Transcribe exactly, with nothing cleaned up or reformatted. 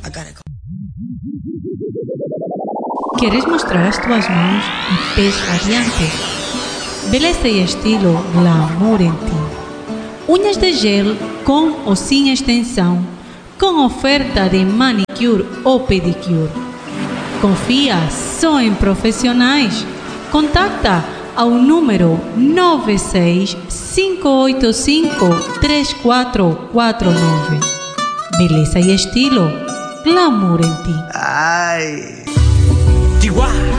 I gotta go. ¿Quieres mostrar as tuas mãos e pés radiantes? Beleza e estilo glamour em ti. Unhas de gel com ou sem extensão, com oferta de manicure ou pedicure. Confia só em profissionais. Contacta ao número nove seis cinco oito cinco três quatro quatro nove. Beleza e estilo glamour em ti. Ai. Chihuahua.